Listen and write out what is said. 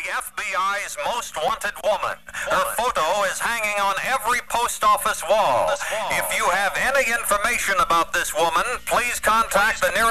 the FBI's most wanted woman. Her photo is hanging on every post office wall. If you have any information about this woman, please contact the nearest